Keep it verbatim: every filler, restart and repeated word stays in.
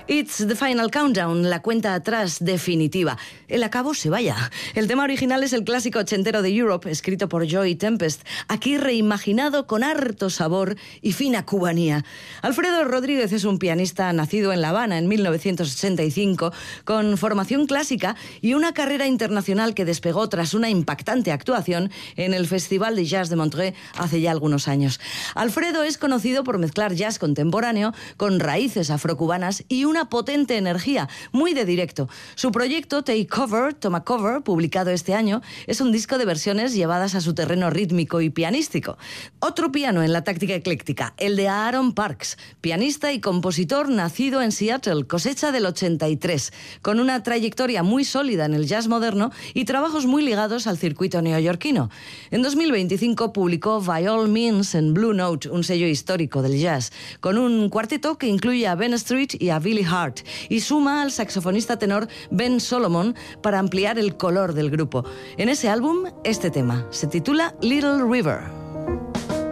It's the final countdown, la cuenta atrás definitiva. El acabo se vaya. El tema original es el clásico ochentero de Europe, escrito por Joey Tempest, aquí reimaginado con harto sabor y fina cubanía. Alfredo Rodríguez es un pianista nacido en La Habana en mil novecientos ochenta y cinco, con formación clásica y una carrera internacional que despegó tras una impactante actuación en el Festival de Jazz de Montreux hace ya algunos años. Alfredo es conocido por mezclar jazz contemporáneo con raíces afrocubanas y una potente energía, muy de directo. Su proyecto Take Cover, Toma Cover, publicado este año, es un disco de versiones llevadas a su terreno rítmico y pianístico. Otro piano en la táctica ecléctica, el de Aaron Parks, pianista y compositor nacido en Seattle, cosecha del ochenta y tres, con una trayectoria muy sólida en el jazz moderno y trabajos muy ligados al circuito neoyorquino. En dos mil veinticinco publicó By All Means en Blue Note, un sello histórico del jazz, con un cuarteto que incluye a Ben Street y a Billy Hart, y suma al saxofonista tenor Ben Solomon para ampliar el color del grupo. En ese álbum, este tema se titula Little River.